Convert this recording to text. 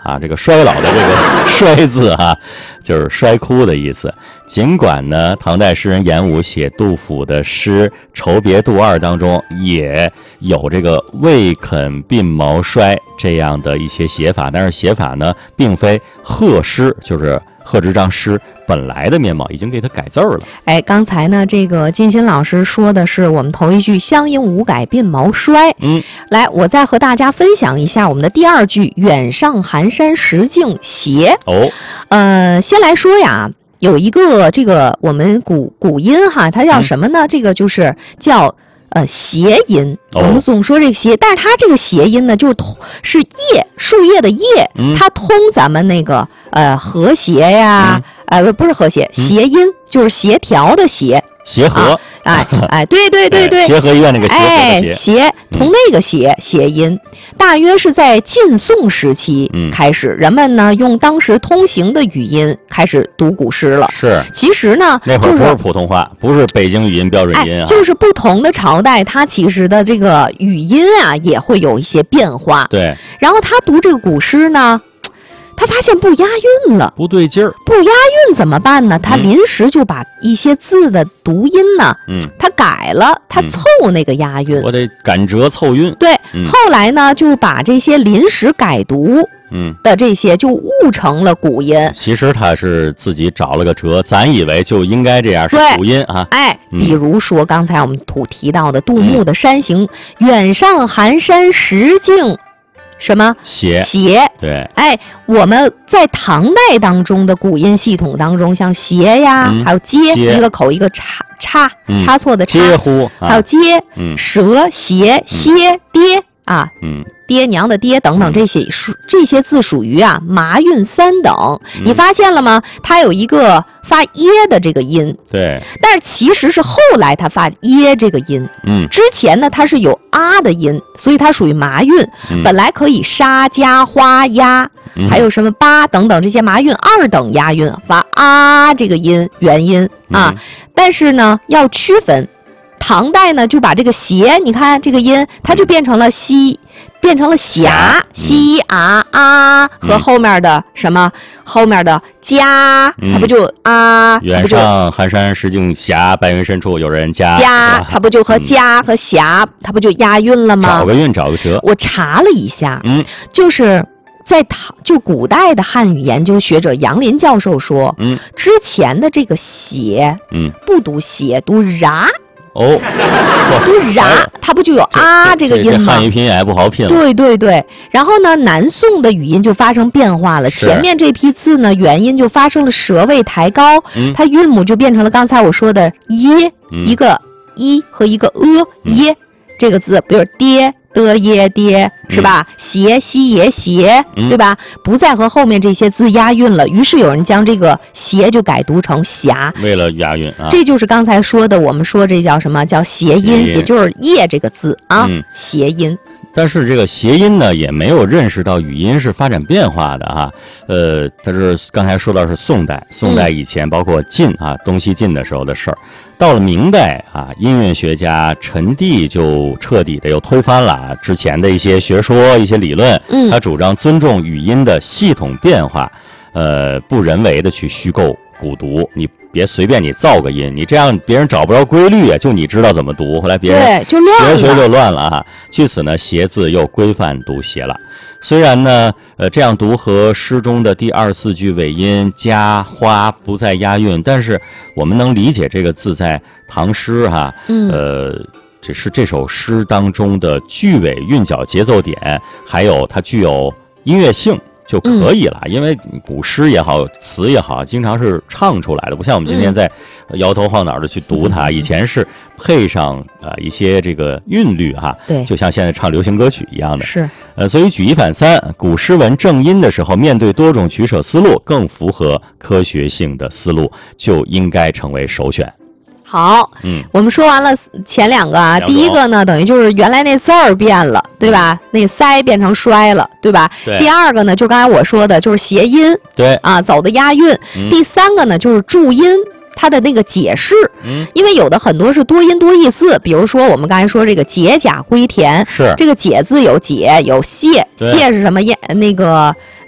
啊，这个衰老的这个衰字啊，就是衰枯的意思。尽管呢，唐代诗人严武写杜甫的诗《愁别杜二》当中也有这个未肯鬓毛衰这样的一些写法，但是写法呢，并非贺诗，就是贺知章诗本来的面貌，已经给他改字儿了。 哎，刚才呢，这个金鑫老师说的是我们头一句“乡音无改鬓毛衰”。来，我再和大家分享一下我们的第二句“远上寒山石径斜”。先来说呀。有一个这个我们古音哈，它叫什么呢？这个就是叫谐音。我们总说这个谐，但是它这个谐音呢，就是叶树叶的叶，它通咱们那个和谐呀，不是和谐，谐音就是协调的协。 协和， 对， 协和医院那个协和的协，同那个谐音，大约是在晋宋时期开始，人们呢用当时通行的语音开始读古诗了。 是， 其实呢， 那会儿不是普通话，不是北京语音标准音啊， 就是不同的朝代，它其实的这个语音啊也会有一些变化。 对， 然后他读这个古诗呢。他发现不押韵了， 不对劲儿， 不押韵怎么办呢？他临时就把一些字的读音呢，他改了，他凑那个押韵， 我得赶折凑韵。 对，后来呢，就把这些临时改读的这些就误成了古音。 其实他是自己找了个辙，咱以为就应该这样是古音啊。 比如说刚才我们提到的杜牧的《山行》，远上寒山石径。什么斜？对， 我们在唐代当中的古音系统当中，像斜呀，还有接，一个口一个差错的差， 接呼， 还有接，舌、斜、歇、跌啊，爹娘的爹等等这些字属于麻韵三等。你发现了吗？它有一个发耶的这个音， 对， 但是其实是后来它发耶这个音，之前呢它是有啊的音，所以它属于麻韵，本来可以沙加花押，还有什么八等等这些麻韵二等押韵发啊这个音元音啊，但是呢要区分。唐代呢就把这个斜，你看这个音，它就变成了霞，西啊和后面的什么，后面的家，它不就远上寒山石径斜，白云深处有人家， 它不就和家和霞，它不就押韵了吗？ 找个韵，找个辙。 我查了一下，就是在古代的汉语研究学者杨林教授说，之前的这个斜，不读斜，读ra。读ra，它不就有这个音吗？ 汉语拼音也不好拼了。 对。然后呢，南宋的语音就发生变化了。前面这批字呢，元音就发生了舌位抬高，它韵母就变成了刚才我说的耶，一个一和一个耶这个字，比如爹。的耶爹是吧？斜西耶斜，对吧？不再和后面这些字押韵了，于是有人将这个斜就改读成霞， 为了押韵啊。 这就是刚才说的，我们说这叫什么？叫谐音，也就是叶这个字啊，谐音。 但是这个谐音呢，也没有认识到语音是发展变化的哈。它是刚才说到是宋代以前，包括晋东西晋的时候的事儿。到了明代音乐学家陈第就彻底的又推翻了之前的一些学说、一些理论。他主张尊重语音的系统变化，不人为的去虚构古读，你别随便你造个音，你这样别人找不着规律就你知道怎么读，后来别人就乱了， 学就乱了据此呢，谐字又规范读谐了。虽然呢，这样读和诗中的第二四句尾音加花不再押韵，但是我们能理解这个字在唐诗这是这首诗当中的句尾韵脚节奏点，还有它具有音乐性。就可以了，因为古诗也好，词也好，经常是唱出来的，不像我们今天在摇头晃脑的去读它。以前是配上一些这个韵律对， 就像现在唱流行歌曲一样的。 是， 所以举一反三，古诗文正音的时候，面对多种取舍思路，更符合科学性的思路，就应该成为首选。 好，我们说完了前两个第一个呢，等于就是原来那字儿变了，对吧？那塞变成衰了，对吧？ 对。 第二个呢，就刚才我说的，就是谐音， 对走的押韵。第三个呢，就是注音。它的那个解释，因为有的很多是多音多义字，比如说我们刚才说这个解甲归田， 是这个解字有解有谢，谢是什么？那个